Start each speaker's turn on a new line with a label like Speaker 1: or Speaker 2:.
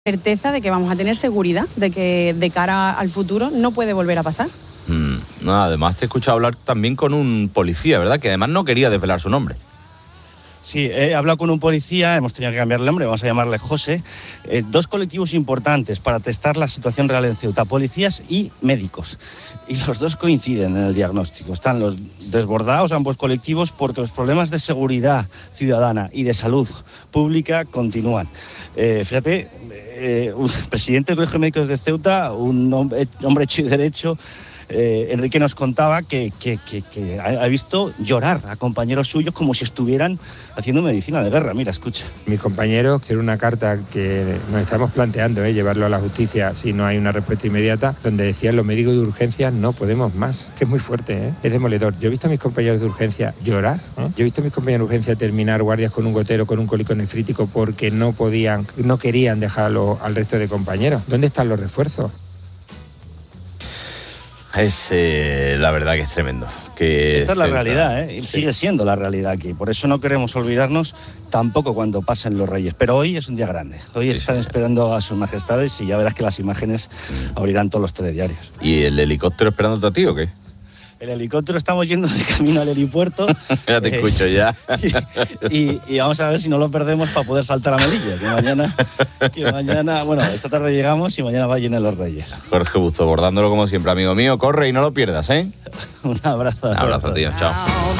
Speaker 1: certeza de que vamos a tener seguridad, de que de cara al futuro no puede volver a pasar.
Speaker 2: No, además te he escuchado hablar también con un policía, ¿verdad? Que además no quería desvelar su nombre.
Speaker 3: Sí, he hablado con un policía, hemos tenido que cambiarle el nombre, vamos a llamarle José. Dos colectivos importantes para testar la situación real en Ceuta, policías y médicos. Y los dos coinciden en el diagnóstico. Están los desbordados ambos colectivos porque los problemas de seguridad ciudadana y de salud pública continúan. Fíjate, un presidente del Colegio de Médicos de Ceuta, un hombre hecho y derecho, Enrique nos contaba que ha visto llorar a compañeros suyos como si estuvieran haciendo medicina de guerra. Mira, escucha.
Speaker 4: Mis compañeros hicieron una carta que nos estamos planteando, llevarlo a la justicia si no hay una respuesta inmediata, donde decían los médicos de urgencia no podemos más, que es muy fuerte, es demoledor. Yo he visto a mis compañeros de urgencia llorar, yo he visto a mis compañeros de urgencia terminar guardias con un gotero, con un cólico nefrítico porque no querían dejarlo al resto de compañeros. ¿Dónde están los refuerzos?
Speaker 2: Es la verdad que es tremendo.
Speaker 3: Esta es la realidad, y sigue siendo la realidad aquí. Por eso no queremos olvidarnos tampoco cuando pasen los Reyes. Pero hoy es un día grande. Hoy están esperando a sus majestades y ya verás que las imágenes abrirán todos los telediarios.
Speaker 2: ¿Y el helicóptero esperándote a ti o qué?
Speaker 3: El helicóptero, estamos yendo de camino al helipuerto.
Speaker 2: Ya te escucho ya.
Speaker 3: Y vamos a ver si no lo perdemos para poder saltar a Melilla. Que mañana, bueno, esta tarde llegamos y mañana va a llenar los Reyes.
Speaker 2: Jorge Busto, bordándolo como siempre, amigo mío. Corre y no lo pierdas, ¿eh?
Speaker 3: Un abrazo.
Speaker 2: Un abrazo, tío. Chao.